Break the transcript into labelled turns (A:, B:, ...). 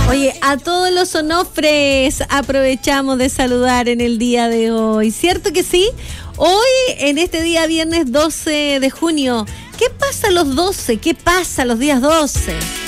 A: Oye, a todos los Onofres aprovechamos de saludar en el día de hoy. ¿Cierto que sí? Hoy, en este día viernes 12 de junio, ¿qué pasa los 12? ¿Qué pasa los días 12?